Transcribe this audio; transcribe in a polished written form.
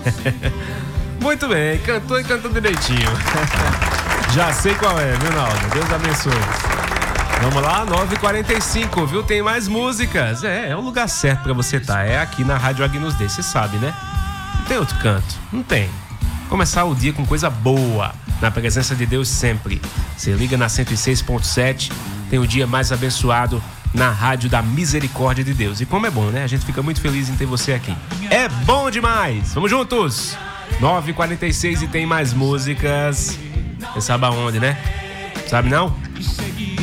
Muito bem, cantou e cantou direitinho. Já sei qual é, viu, Naldo? Deus abençoe. Vamos lá, 9h45, viu? Tem mais músicas. É o lugar certo pra você estar. É aqui na Rádio Agnus Dei, você sabe, né? Não tem outro canto, não tem. Começar o dia com coisa boa, na presença de Deus sempre. Você liga na 106.7, tem o dia mais abençoado na Rádio da Misericórdia de Deus. E como é bom, né? A gente fica muito feliz em ter você aqui. É bom demais! Vamos juntos! 9h46 e tem mais músicas. Você sabe aonde, né? Sabe não?